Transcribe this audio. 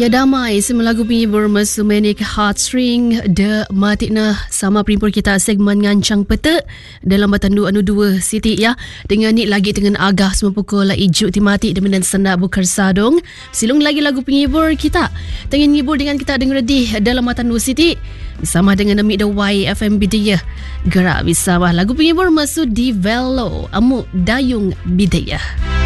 Ya damai semua lagu penghibur Mesumenik Heartstring de matikna sama perimpur kita segmen ngancang peta dalam batandu anu 2 Siti ya. Dengan ni lagi dengan agah semua pukul ijuk timati dan sendak bukar sadong. Silung lagi lagu penghibur kita. Tengah ngibur dengan kita dengar di dalam batandu Siti bersama dengan Amik Dawai FM Bidayah. Gerak bersama lagu penghibur masuk di Velo Amu Dayung Bidayah.